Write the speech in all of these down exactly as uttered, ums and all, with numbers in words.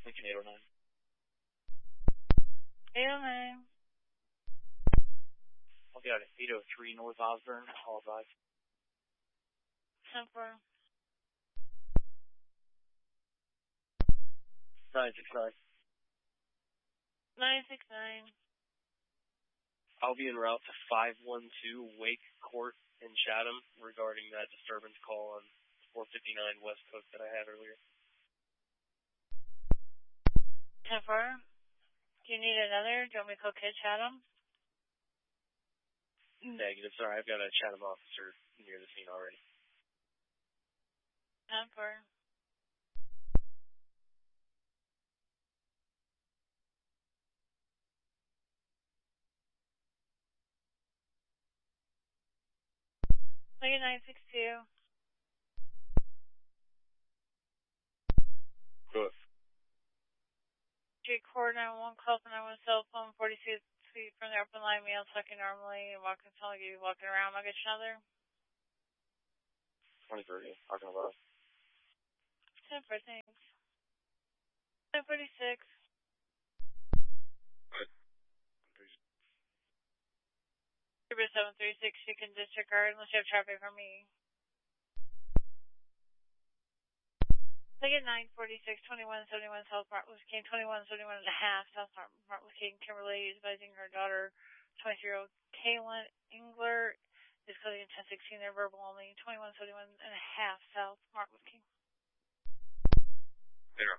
Lincoln eight oh nine. eight oh nine. I'll be out at eight oh three North Osborne, Hall five. ten four. nine six nine. nine six nine. I'll be en route to five one two Wake Court in Chatham regarding that disturbance call on four fifty-nine West Coast that I had earlier. ten four. Do you need another? Do you want me to call Kid Chatham? Negative, sorry. I've got a Chatham officer near the scene already. ten four. Lincoln nine six two. Good. Street Court nine one one, call from nine one one cell phone, forty-six feet from the open line, meal talking normally, walking, telling you walking around. I'll get you another. twenty thirty, talking about. ten four, thanks. ten forty-six. Super seven three six, you can disregard unless you have traffic from me. Ticket nine forty-six, twenty-one seventy-one South Martin Luther King, twenty-one seventy-one and a half South Martin Luther King. Kimberly is advising her daughter, twenty-three-year-old Kaylin Engler, is coding in ten sixteen, they're verbal only, twenty-one seventy-one and a half South Martin Luther King. Zero.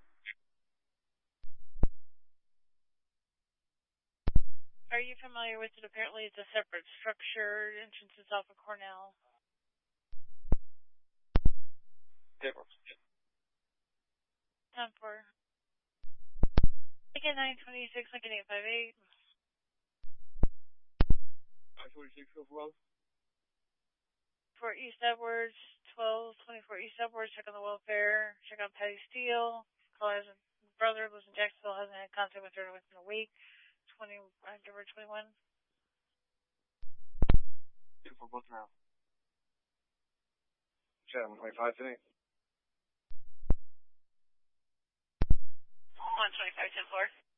Are you familiar with it? Apparently it's a separate structure. Entrance is off of Cornell. Difference. ten four. Ticket nine twenty-six, Lincoln eight five eight. nine twenty-six, overall. For East Edwards, twelve twenty-four East Edwards, check on the welfare, check on Patty Steele. Call has a brother, lives in Jacksonville, hasn't had contact with her within a week. twenty, uh, give her twenty-one. Beautiful, both now. Chatham, twenty-five today. one twenty-five, ten four.